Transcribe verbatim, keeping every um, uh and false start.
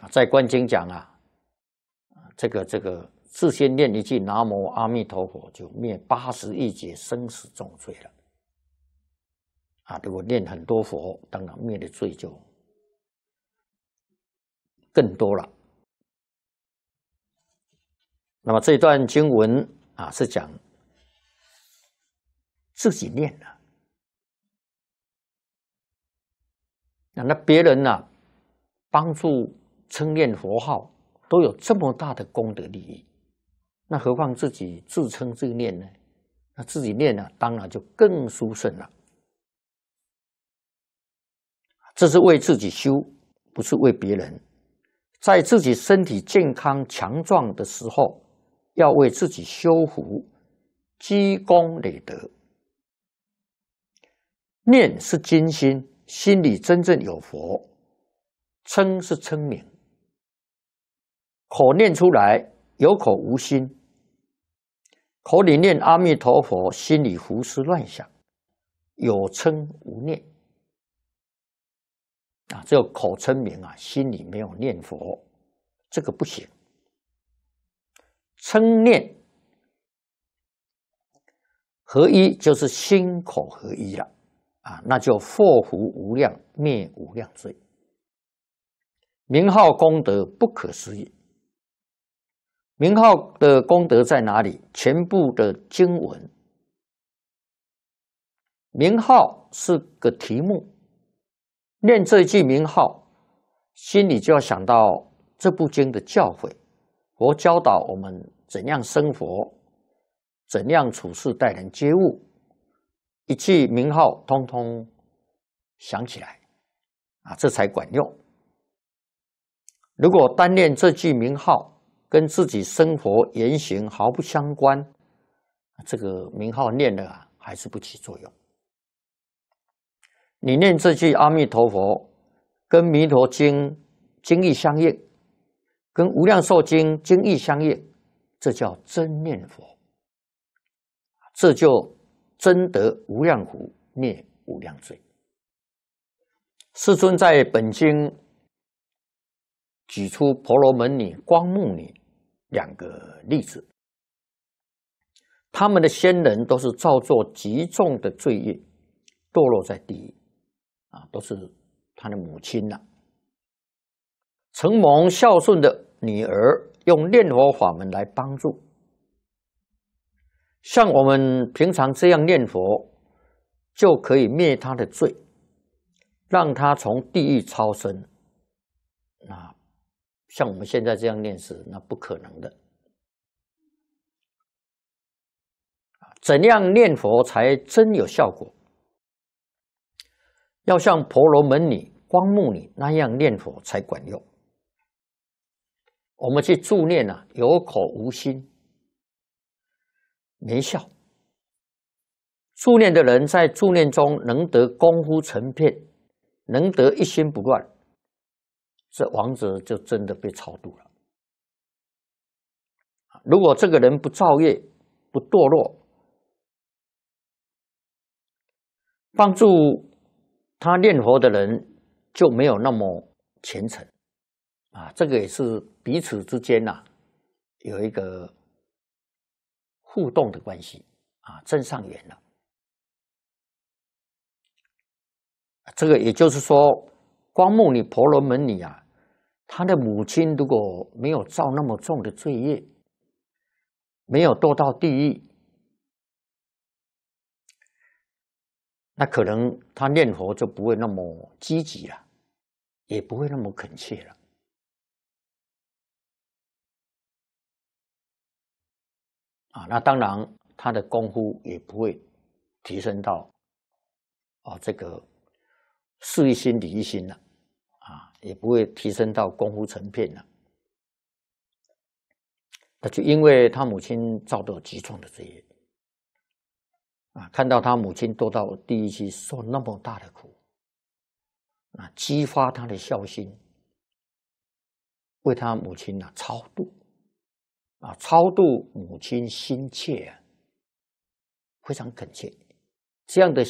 在观经讲啊，这个这个自先念一句南无阿弥陀佛，就灭八十亿劫生死重罪了。啊，如果念很多佛，当然灭的罪就更多了。那么这段经文啊，是讲自己念的。那别人呢、啊，帮助称念佛号，都有这么大的功德利益，那何况自己自称自念呢？那自己念呢、啊，当然就更殊胜了。这是为自己修，不是为别人。在自己身体健康强壮的时候，要为自己修福，积功累德。念是精心，心里真正有佛；称是称名，口念出来，有口无心。口里念阿弥陀佛，心里胡思乱想，有称无念。啊，只有口称名啊，心里没有念佛，这个不行。称念合一，就是心口合一了啊，那就祸福无量，灭无量罪。名号功德不可思议。名号的功德在哪里？全部的经文，名号是个题目。念这一句名号，心里就要想到这部经的教诲。佛教导我们怎样生活，怎样处事待人接物，一句名号通通想起来啊，这才管用。如果单念这句名号，跟自己生活言行毫不相关，这个名号念了啊，还是不起作用。你念这句阿弥陀佛，跟弥陀经经义相应，跟无量寿经经义相应，这叫真念佛，这就真得无量福，灭无量罪。世尊在本经举出婆罗门女、光目女两个例子，他们的先人都是造作极重的罪业，堕落在地狱啊，都是他的母亲呐、啊。承蒙孝顺的女儿用念佛法门来帮助，像我们平常这样念佛，就可以灭他的罪，让他从地狱超生。那像我们现在这样念是那不可能的。怎样念佛才真有效果？要像婆罗门女、光目女那样念佛才管用。我们去助念啊，有口无心，没效。助念的人在助念中能得功夫成片，能得一心不乱，这亡者就真的被超度了。如果这个人不造业、不堕落，帮助他念佛的人就没有那么虔诚啊。这个也是彼此之间呐、啊、有一个互动的关系啊，增上缘了。这个也就是说，光目女、婆罗门女啊，她的母亲如果没有造那么重的罪业，没有堕到地狱，那可能她念佛就不会那么积极了，也不会那么恳切了。啊，那当然她的功夫也不会提升到哦这个事一心理一心了，啊，也不会提升到功夫成片了。那就因为他母亲造的极重的罪业，啊，看到他母亲堕到地狱去受那么大的苦，啊，激发他的孝心，为他母亲啊超度，啊，超度母亲心切啊，非常恳切，这样的